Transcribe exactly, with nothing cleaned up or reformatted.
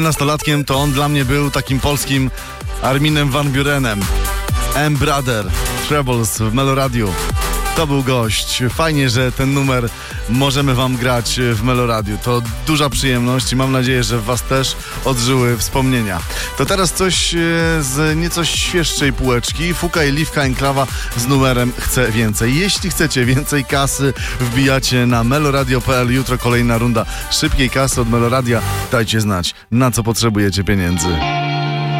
Nastolatkiem to on dla mnie był takim polskim Arminem Van Burenem. M-Brother, Trebles w Meloradiu. To był gość. Fajnie, że ten numer możemy wam grać w Meloradiu. To duża przyjemność i mam nadzieję, że w was też odżyły wspomnienia. To teraz coś z nieco świeższej półeczki. Fuka i Liwka Enklawa z numerem Chcę Więcej. Jeśli chcecie więcej kasy, wbijacie na meloradio kropka p l. Jutro kolejna runda szybkiej kasy od Meloradia. Dajcie znać, na co potrzebujecie pieniędzy.